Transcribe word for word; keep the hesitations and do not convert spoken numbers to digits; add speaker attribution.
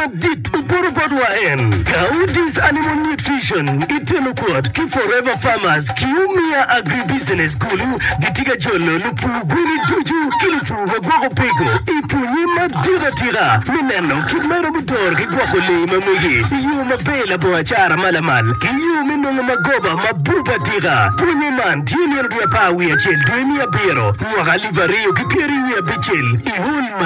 Speaker 1: madit uburu bodwa en. Gaudis Animal Nutrition iteno quad ki Forever Farmers Kiumia Agribusiness Gulu gitiga jolo lupu gwini duju kilupu magwako pego ipunyi madira tira mineno kidmero mudor kigwako le mamwegi yu mabela bo achara malamal kiyu minongo magoba mabuba tira punyi man tini ya pa wia chel duemi ya biro mwaka livario kipieri wia bichel ihul